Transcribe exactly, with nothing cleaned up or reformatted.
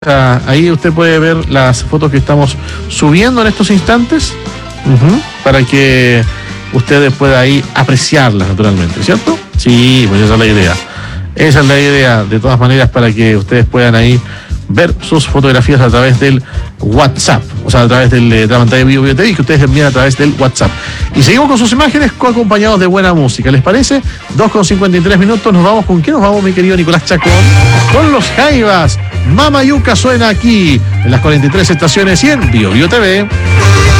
Ah, ahí usted puede ver las fotos que estamos subiendo en estos instantes, uh-huh, para que usted pueda ahí apreciarlas naturalmente, ¿cierto? Sí, pues esa es la idea. Esa es la idea, de todas maneras, para que ustedes puedan ahí ver sus fotografías a través del WhatsApp, o sea, a través del, de la pantalla de Vivo T V que ustedes envían a través del WhatsApp. Y seguimos con sus imágenes acompañados de buena música, ¿les parece? dos con cincuenta y tres minutos, nos vamos con ¿qué nos vamos, mi querido Nicolás Chacón? Con los Jaivas. Mama Yuca suena aquí en las cuarenta y tres estaciones y en Vivo T V.